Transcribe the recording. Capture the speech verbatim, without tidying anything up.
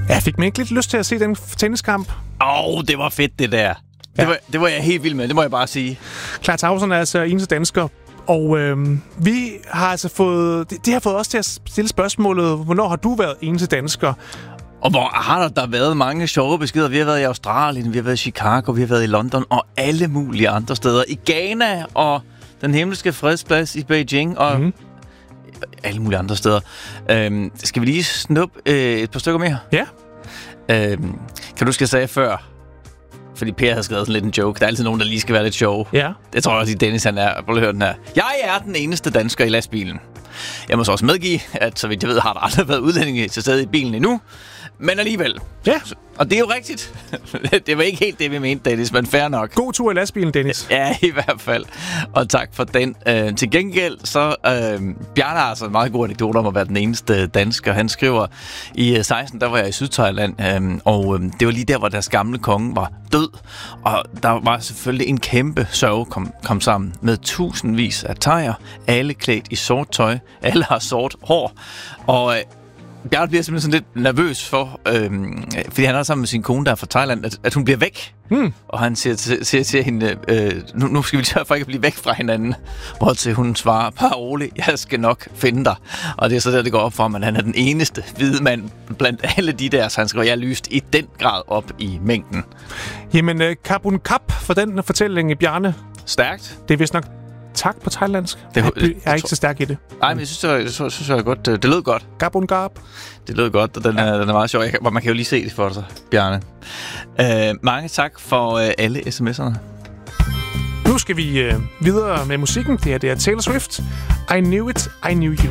Ja, fik man ikke lidt lyst til at se den tenniskamp? Åh, oh, det var fedt, det der. Ja. Det, var, det var jeg helt vild med, det må jeg bare sige. Claire Tauson er altså eneste dansker. Og øhm, vi har altså fået... Det, det har fået os til at stille spørgsmålet, hvornår har du været eneste dansker? Og hvor har der, der været mange sjove beskeder. Vi har været i Australien, vi har været i Chicago, vi har været i London og alle mulige andre steder. I Ghana og den himmelske fredsplads i Beijing og mm-hmm. alle mulige andre steder. Øhm, skal vi lige snuppe øh, et par stykker mere? Ja. Øhm, kan du huske, jeg sagde før, fordi Per havde skrevet sådan lidt en joke. Der er altid nogen, der lige skal være lidt sjove. Ja. Det tror jeg også, at Dennis han er. Prøv at høre den her. Jeg er den eneste dansker i lastbilen. Jeg må så også medgive, at så vidt jeg ved, har der aldrig været udlændinge til stede i bilen endnu. Men alligevel. Ja. Og det er jo rigtigt. Det var ikke helt det, vi mente, Dennis, men fair nok. God tur i lastbilen, Dennis. Ja, i hvert fald. Og tak for den. Øh, til gengæld, så øh, Bjarne har altså en meget god anekdote om at være den eneste dansker. Han skriver, i øh, seksten, der var jeg i Sydthailand, øh, og øh, det var lige der, hvor deres gamle konge var død. Og der var selvfølgelig en kæmpe sørge kom, kom sammen med tusindvis af thaier, alle klædt i sort tøj, alle har sort hår, og øh, Bjarne bliver simpelthen sådan lidt nervøs for, øhm, fordi han er sammen med sin kone, der er fra Thailand, at, at hun bliver væk. Mm. Og han siger til, siger til hende, øh, nu, nu skal vi sørge for ikke at blive væk fra hinanden. Hvortil hun svarer, bare rolig, jeg skal nok finde dig. Og det er så der, det går op for ham, at han er den eneste hvide mand blandt alle de der, så han skriver, jeg er lyst i den grad op i mængden. Jamen, øh, kapun kap for den fortælling, Bjarne. Stærkt. Det er vist nok tak på thailandsk. Det, jeg, jeg er ikke så stærk i det. Nej, men jeg synes, det, jeg synes, synes jeg godt. Det lød godt. Gabun gab. Det lød godt, og den er, den er meget sjov. Jeg kan, man kan jo lige se det for sig, Bjarne. Uh, mange tak for uh, alle sms'erne. Nu skal vi uh, videre med musikken. Det her det er Taylor Swift. I Knew It, I Knew You.